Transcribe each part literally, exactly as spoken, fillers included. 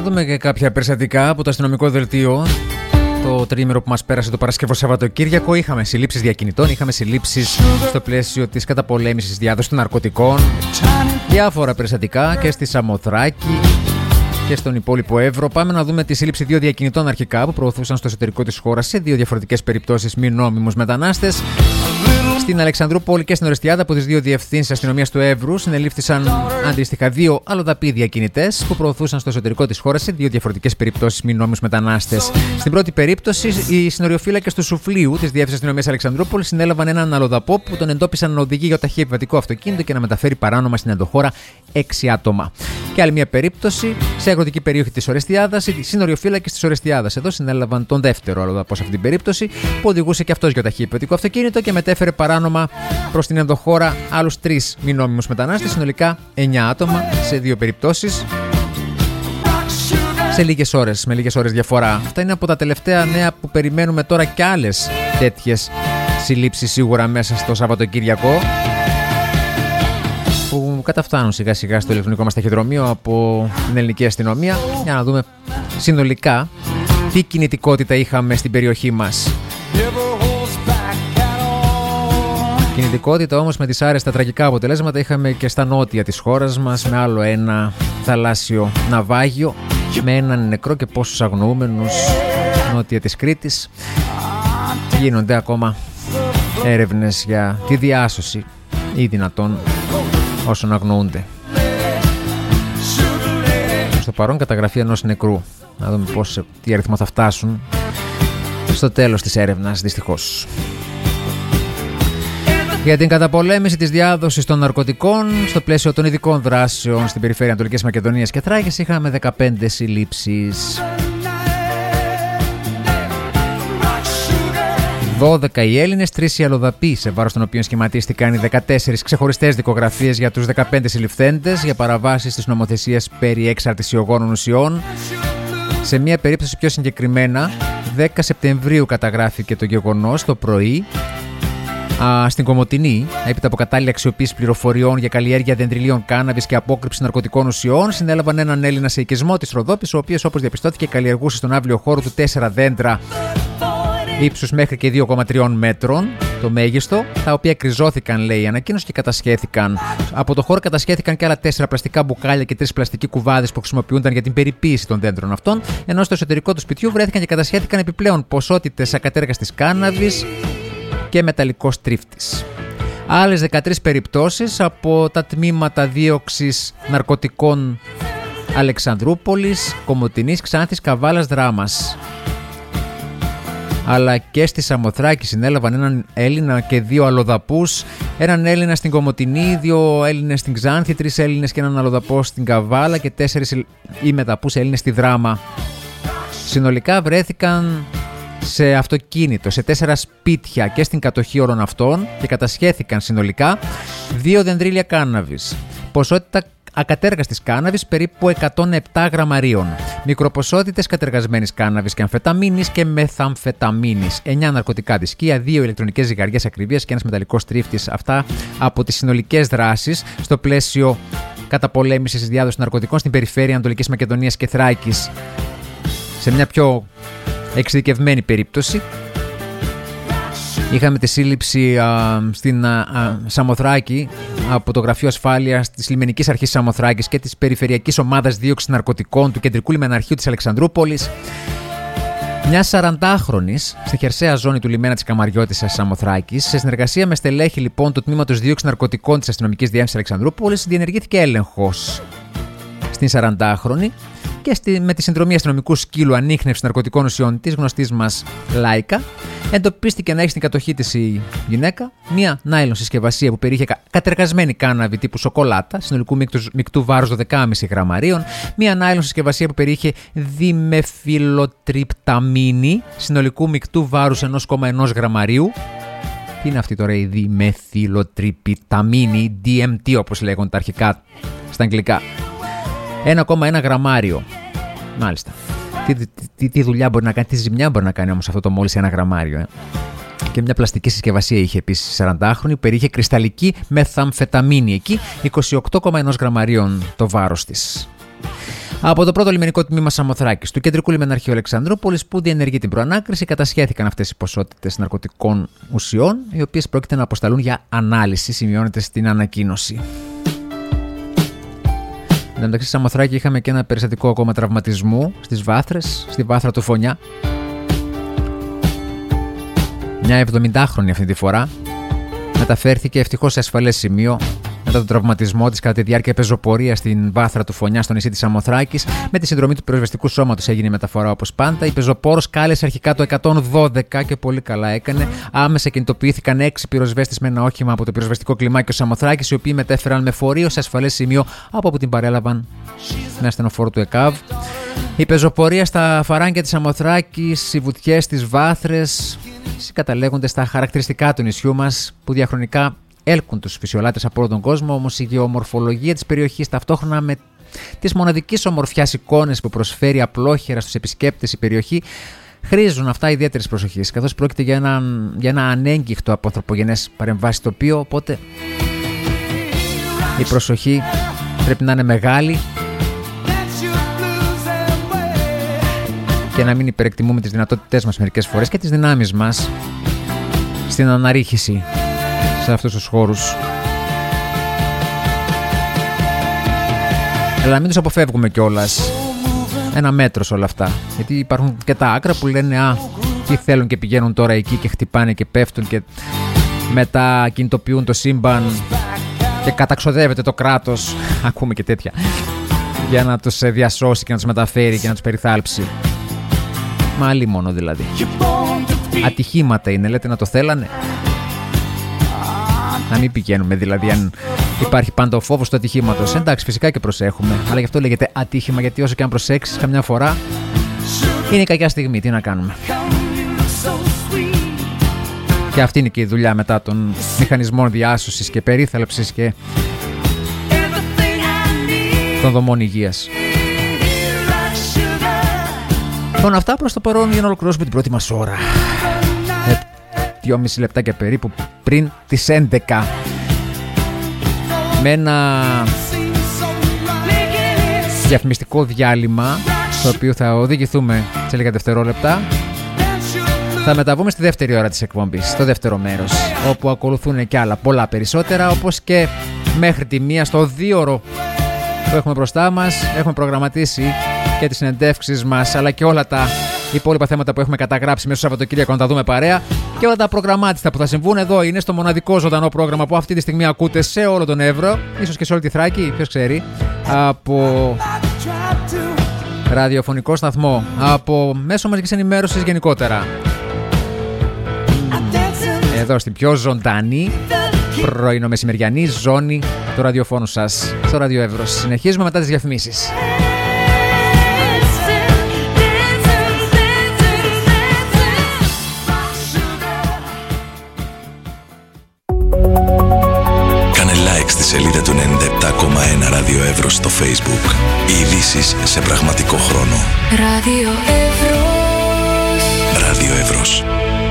δούμε και κάποια περιστατικά από το αστυνομικό δελτίο. Το τριήμερο που μας πέρασε το Παρασκευό Σαββατοκύριακο, είχαμε συλλήψεις διακινητών, είχαμε συλλήψεις στο πλαίσιο της καταπολέμησης διάδοσης των ναρκωτικών. Διάφορα περιστατικά και στη Σαμοθράκη και στον υπόλοιπο Εύρο. Πάμε να δούμε τη σύλληψη δύο διακινητών αρχικά που προωθούσαν στο εσωτερικό της χώρας σε δύο διαφορετικές περιπτώσεις μη νόμιμους μετανάστες. Στην Αλεξανδρούπολη και στην Ορεστιάδα από τις δύο διευθύνσεις αστυνομίας του Εύρου συνελήφθησαν αντίστοιχα δύο αλλοδαποί διακινητές που προωθούσαν στο εσωτερικό της χώρας σε δύο διαφορετικές περιπτώσεις μη νόμιμους μετανάστες. Στην πρώτη περίπτωση, οι συνοριοφύλακες του Σουφλίου της Διεύθυνσης Αστυνομίας Αλεξανδρούπολης συνέλαβαν έναν αλλοδαπό που τον εντόπισαν να οδηγεί για ταχύ επιβατικό αυτοκίνητο και να μεταφέρει παράνομα στην ενδοχώρα έξι άτομα. Και άλλη μια περίπτωση, σε αγροτική περιοχή της Ορεστιάδας, οι συνοριοφύλακες της Ορεστιάδας εδώ συνέλαβαν τον δεύτερο αλλοδαπό σε αυτή την περίπτωση που οδηγούσε και αυτός για ταχύ επιβατικό αυτοκίνητο και μετέφερε παράνομα προς την ενδοχώρα άλλους τρεις μη νόμιμους μετανάστες, συνολικά εννιά άτομα σε δύο περιπτώσεις, σε λίγες ώρες, με λίγες ώρες διαφορά. Αυτά είναι από τα τελευταία νέα που περιμένουμε τώρα και άλλες τέτοιες συλλήψεις σίγουρα μέσα στο Σαββατοκύριακο, που καταφτάνουν σιγά σιγά στο ηλεκτρονικό μας ταχυδρομείο από την ελληνική αστυνομία, για να δούμε συνολικά τι κινητικότητα είχαμε στην περιοχή μας. Κινητικότητα όμως με δυσάρεστα τραγικά αποτελέσματα είχαμε και στα νότια της χώρας μας, με άλλο ένα θαλάσσιο ναυάγιο με έναν νεκρό και πόσους αγνοούμενους νότια της Κρήτης. Γίνονται ακόμα έρευνες για τη διάσωση ή δυνατόν όσων αγνοούνται. Στο παρόν καταγραφή ενός νεκρού. Να δούμε πώς, τι αριθμό θα φτάσουν στο τέλος της έρευνας, δυστυχώς. Για την καταπολέμηση της διάδοσης των ναρκωτικών στο πλαίσιο των ειδικών δράσεων στην περιφέρεια Ανατολικής Μακεδονίας και Θράκης είχαμε δεκαπέντε συλλήψεις. δώδεκα οι Έλληνες, τρεις οι αλλοδαποί, σε βάρος των οποίων σχηματίστηκαν οι δεκατέσσερις ξεχωριστές δικογραφίες για τους δεκαπέντε συλληφθέντες για παραβάσεις της νομοθεσίας περί έξαρτησιογόνων ουσιών. Σε μια περίπτωση πιο συγκεκριμένα, δέκα Σεπτεμβρίου καταγράφηκε το γεγονός το πρωί. Α, στην Κομοτηνή, έπειτα από κατάλληλη αξιοποίηση πληροφοριών για καλλιέργεια δεντριλίων κάναβης και απόκρυψη ναρκωτικών ουσιών, συνέλαβαν έναν Έλληνα σε οικισμό της Ροδόπης, ο οποίος, όπως διαπιστώθηκε, καλλιεργούσε στον αύλιο χώρο του τέσσερα δέντρα ύψους μέχρι και δύο κόμμα τρία μέτρων, το μέγιστο, τα οποία κρυζώθηκαν, λέει η ανακοίνωση, και κατασχέθηκαν. Από το χώρο κατασχέθηκαν και άλλα τέσσερα πλαστικά μπουκάλια και τρεις πλαστικοί κουβάδες που χρησιμοποιούνταν για την περιποίηση των δέντρων αυτών, ενώ στο εσωτερικό του σπιτιού βρέθηκαν και κατασχέθηκαν επιπλέον ποσότητες ακατέργαστης κάναβης και μεταλλικός τρίφτης. Άλλες δεκατρείς περιπτώσεις από τα τμήματα δίωξης ναρκωτικών Αλεξανδρούπολης, Κομοτηνής, Ξάνθης, Καβάλας, Δράμας. Αλλά και στη Σαμοθράκη συνέλαβαν έναν Έλληνα και δύο αλλοδαπούς. Έναν Έλληνα στην Κομοτηνή, δύο Έλληνες στην Ξάνθη, τρεις Έλληνες και έναν αλλοδαπό στην Καβάλα και τέσσερις ή μεταπούς Έλληνες στη Δράμα. Συνολικά βρέθηκαν σε αυτοκίνητο, σε τέσσερα σπίτια και στην κατοχή όλων αυτών και κατασχέθηκαν συνολικά δύο δεντρίλια κάναβης. Ποσότητα ακατέργαστης κάναβης περίπου εκατόν επτά γραμμαρίων. Μικροποσότητες κατεργασμένης κάναβης και αμφεταμίνης και μεθαμφεταμίνης. εννιά ναρκωτικά δισκία, δύο ηλεκτρονικές ζυγαριές ακριβίας και ένας μεταλλικός τρίφτης. Αυτά από τις συνολικές δράσεις στο πλαίσιο καταπολέμησης της διάδοσης ναρκωτικών στην περιφέρεια Ανατολικής Μακεδονίας και Θράκης. Σε μια πιο εξειδικευμένη περίπτωση είχαμε τη σύλληψη α, στην α, α, Σαμοθράκη από το Γραφείο Ασφάλειας της Λιμενικής Αρχής Σαμοθράκης και της Περιφερειακής Ομάδας Δίωξης Ναρκωτικών του Κεντρικού Λιμεναρχείου της Αλεξανδρούπολης, μια σαραντάχρονης στη χερσαία ζώνη του λιμένα της Καμαριώτισσας Σαμοθράκης. Σε συνεργασία με στελέχη λοιπόν του Τμήματος Δίωξης Ναρκωτικών της Αστυνομικής Διεύθυνσης Αλεξανδρούπολης, διενεργήθηκε έλεγχος στην σαραντάχρονη και στη, με τη συνδρομή αστυνομικού σκύλου ανίχνευσης ναρκωτικών ουσιών της γνωστής μας Λάικα, εντοπίστηκε να έχει στην κατοχή της η γυναίκα μία νάιλον συσκευασία που περιείχε κατεργασμένη κάναβη τύπου σοκολάτα, συνολικού μεικτού, μεικτού βάρους δώδεκα κόμμα πέντε γραμμαρίων, μία νάιλον συσκευασία που περιείχε διμεφιλοτριπταμίνη, συνολικού μεικτού βάρους ένα κόμμα ένα γραμμαρίου. Τι είναι αυτή τώρα η διμεθυλοτριπταμίνη, ντι εμ τι όπως λέγονται τα αρχικά στα αγγλικά. ένα κόμμα ένα γραμμάριο. Μάλιστα. Τι, τι, τι δουλειά μπορεί να κάνει, τι ζημιά μπορεί να κάνει όμως αυτό το μόλις ένα γραμμάριο. Ε? Και μια πλαστική συσκευασία είχε επίσης σαραντάχρονη, περιείχε κρυσταλλική μεθαμφεταμίνη εκεί, είκοσι οκτώ κόμμα ένα γραμμαρίων το βάρος της. Από το πρώτο λιμενικό τμήμα Σαμοθράκης του Κεντρικού Λιμεναρχείου Αλεξανδρούπολης, που διενεργεί την προανάκριση, κατασχέθηκαν αυτές οι ποσότητες ναρκωτικών ουσιών, οι οποίες πρόκειται να αποσταλούν για ανάλυση, σημειώνεται στην ανακοίνωση. Εν τω μεταξύ, στη Σαμοθράκη είχαμε και ένα περιστατικό ακόμα τραυματισμού στις Βάθρες, στη Βάθρα του Φωνιά. Μια εβδομηντάχρονη αυτή τη φορά μεταφέρθηκε ευτυχώς σε ασφαλές σημείο μετά τον τραυματισμό της κατά τη διάρκεια πεζοπορία στην Βάθρα του Φωνιά, στο νησί της Σαμοθράκης. Με τη συνδρομή του πυροσβεστικού σώματος έγινε η μεταφορά όπως πάντα. Η πεζοπόρος κάλεσε αρχικά το εκατόν δώδεκα και πολύ καλά έκανε. Άμεσα κινητοποιήθηκαν έξι πυροσβέστες με ένα όχημα από το πυροσβεστικό κλιμάκιο Σαμοθράκης, οι οποίοι μετέφεραν με φορείο σε ασφαλές σημείο, από όπου την παρέλαβαν με ασθενοφόρο του ΕΚΑΒ. Η πεζοπορία στα φαράγγια της Σαμοθράκης, οι βουτιές της Βάθρες συγκαταλέγονται στα χαρακτηριστικά του νησιού μας, που διαχρονικά έλκουν τους φυσιολάτρες από όλο τον κόσμο. Όμως η γεωμορφολογία της περιοχής, ταυτόχρονα με τις μοναδικής ομορφιάς εικόνες που προσφέρει απλόχερα στους επισκέπτες η περιοχή, χρήζουν αυτά ιδιαίτερης προσοχής, καθώς πρόκειται για ένα, για ένα ανέγκυχτο από ανθρωπογενές παρεμβάσεις τοπίο. Οπότε η προσοχή πρέπει να είναι μεγάλη και να μην υπερεκτιμούμε τις δυνατότητές μας μερικές φορές και τις δυνάμεις μας στην αναρρίχηση σε αυτούς τους χώρους. Αλλά μην τους αποφεύγουμε κιόλας. Ένα μέτρο σε όλα αυτά. Γιατί υπάρχουν και τα άκρα που λένε «Α, τι θέλουν και πηγαίνουν τώρα εκεί και χτυπάνε και πέφτουν και μετά κινητοποιούν το σύμπαν και καταξοδεύεται το κράτος». Ακούμε και τέτοια. Για να τους διασώσει και να τους μεταφέρει και να τους περιθάλψει. Μα άλλη μόνο δηλαδή. Ατυχήματα είναι, λέτε να το θέλανε. Να μην πηγαίνουμε δηλαδή, αν υπάρχει πάντα ο φόβος του ατυχήματος. Εντάξει, φυσικά και προσέχουμε, αλλά γι' αυτό λέγεται ατύχημα, γιατί όσο και αν προσέξεις καμιά φορά είναι η κακιά στιγμή. Τι να κάνουμε. Και αυτή είναι και η δουλειά μετά των μηχανισμών διάσωσης και περίθαλψης και των δομών υγείας. Λοιπόν, αυτά προς το παρόν για να ολοκληρώσουμε την πρώτη μας ώρα. Ε, δυόμιση λεπτάκια περίπου πριν τις έντεκα. Με ένα διαφημιστικό διάλειμμα, στο οποίο θα οδηγηθούμε σε λίγα δευτερόλεπτα. Θα μεταβούμε στη δεύτερη ώρα της εκπομπής, στο δεύτερο μέρος, όπου ακολουθούν και άλλα πολλά περισσότερα, όπως και μέχρι τη μία στο δίωρο που έχουμε μπροστά μας. Έχουμε προγραμματίσει και τις συνεντεύξεις μας, αλλά και όλα τα υπόλοιπα θέματα που έχουμε καταγράψει μέσα στο Σαββατοκύριακο να τα δούμε παρέα, και όλα τα προγραμμάτιστα που θα συμβούν εδώ. Είναι στο μοναδικό ζωντανό πρόγραμμα που αυτή τη στιγμή ακούτε σε όλο τον Εύρο, ίσως και σε όλη τη Θράκη, ποιος ξέρει, από ραδιοφωνικό σταθμό, από μέσω μαζικής ενημέρωσης γενικότερα. Εδώ στην πιο ζωντανή πρωινομεσημεριανή ζώνη του ραδιοφώνου σας, στο Ράδιο Εύρος. Συνεχίζουμε μετά τις διαφημίσεις. Κάνε like στη σελίδα του ενενήντα επτά κόμμα ένα Ράδιο Εύρος στο Facebook. Οι ειδήσεις σε πραγματικό χρόνο. Ράδιο Εύρος. Ράδιο Εύρος.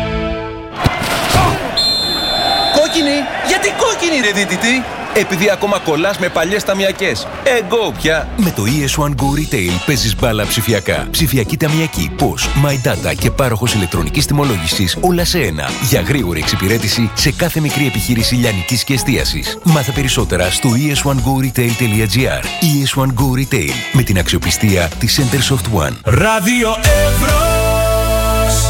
Κόκκινη! Γιατί κόκκινη ρε δίτητη! Επειδή ακόμα κολλάς με παλιές ταμιακές. Εγώ πια! Με το ι ες βαν Go Retail παίζεις μπάλα ψηφιακά. Ψηφιακή ταμιακή, πώς, My Data και πάροχος ηλεκτρονικής τιμολόγησης, όλα σε ένα. Για γρήγορη εξυπηρέτηση σε κάθε μικρή επιχείρηση λιανικής και εστίασης. Μάθε περισσότερα στο ι ες βαν go retail τελεία τζι άρ. ι ες βαν Go Retail, με την αξιοπιστία της Centersoft One. Ράδιο Εύρος.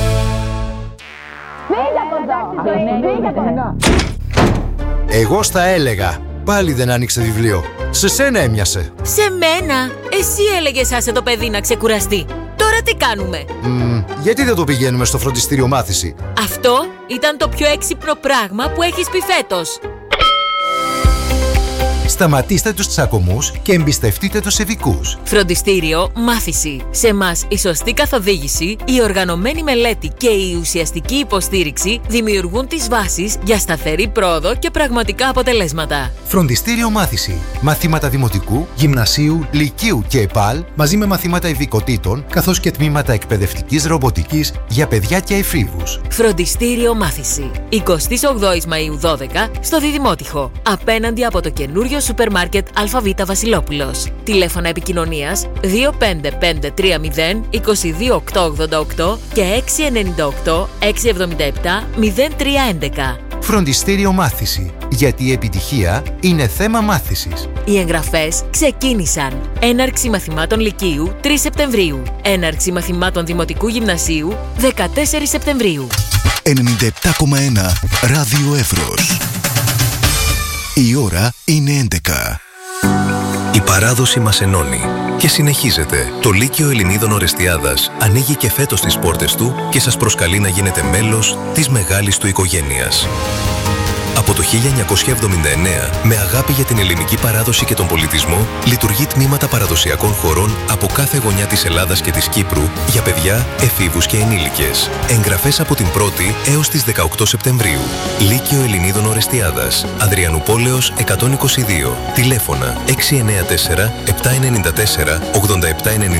Εγώ στα έλεγα. Πάλι δεν άνοιξε βιβλίο. Σε σένα έμοιασε. Σε μένα? Εσύ έλεγες άσε το παιδί να ξεκουραστεί. Τώρα τι κάνουμε? Mm, γιατί δεν το πηγαίνουμε στο φροντιστήριο μάθηση? Αυτό ήταν το πιο έξυπνο πράγμα που έχεις πει φέτος. Σταματήστε τους τσακωμούς και εμπιστευτείτε τους ειδικούς. Φροντιστήριο Μάθηση. Σε μας η σωστή καθοδήγηση, η οργανωμένη μελέτη και η ουσιαστική υποστήριξη δημιουργούν τις βάσεις για σταθερή πρόοδο και πραγματικά αποτελέσματα. Φροντιστήριο Μάθηση. Μαθήματα δημοτικού, γυμνασίου, λυκείου και ΕΠΑΛ, μαζί με μαθήματα ειδικοτήτων, καθώς και τμήματα εκπαιδευτικής ρομποτικής για παιδιά και εφήβους. Φροντιστήριο Μάθηση. εικοστή όγδοη Μαΐου δώδεκα στο Διδημότυχο. Απέναντι από το καινούριο Σούπερ Μάρκετ ΑΒ Βασιλόπουλος. Τηλέφωνα επικοινωνίας δύο πέντε πέντε τρία μηδέν δύο δύο οκτώ ογδόντα οκτώ και έξι εννιά οκτώ έξι εβδομήντα επτά μηδέν τρία έντεκα. Φροντιστήριο Μάθηση. Γιατί η επιτυχία είναι θέμα μάθησης. Οι εγγραφές ξεκίνησαν. Έναρξη μαθημάτων Λυκείου τρεις Σεπτεμβρίου. Έναρξη μαθημάτων Δημοτικού Γυμνασίου δεκατέσσερις Σεπτεμβρίου. ενενήντα επτά κόμμα ένα Ράδιο Εύρος. Η ώρα είναι έντεκα. Η παράδοση μας ενώνει και συνεχίζεται. Το Λύκειο Ελληνίδων Ορεστιάδας ανοίγει και φέτος τις πόρτες του και σας προσκαλεί να γίνετε μέλος της μεγάλης του οικογένειας. Από το χίλια εννιακόσια εβδομήντα εννέα, με αγάπη για την ελληνική παράδοση και τον πολιτισμό, λειτουργεί τμήματα παραδοσιακών χορών από κάθε γωνιά της Ελλάδας και της Κύπρου για παιδιά, εφήβους και ενήλικες. Εγγραφές από την πρώτη έως τις δεκαοκτώ Σεπτεμβρίου. Λύκειο Ελληνίδων Ορεστιάδας, Αδριανουπόλεως εκατόν είκοσι δύο. Τηλέφωνα έξι εννιά τέσσερα επτά εννιά τέσσερα ογδόντα επτά ενενήντα